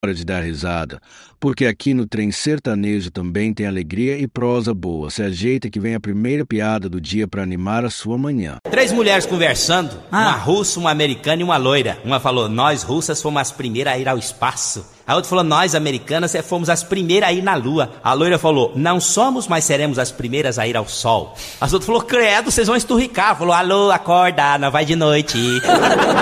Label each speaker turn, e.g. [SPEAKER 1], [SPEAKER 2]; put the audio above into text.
[SPEAKER 1] hora de dar risada, porque aqui no Trem Sertanejo também tem alegria e prosa boa. Se ajeita que vem a primeira piada do dia para animar a sua manhã.
[SPEAKER 2] 3 mulheres conversando, uma russa, uma americana e uma loira. Uma falou, nós russas fomos as primeiras a ir ao espaço. A outra falou, nós americanas fomos as primeiras a ir na lua. A loira falou, não somos, mas seremos as primeiras a ir ao sol. As outras falou, credo, vocês vão esturricar. Falou, alô, acorda, não vai de noite.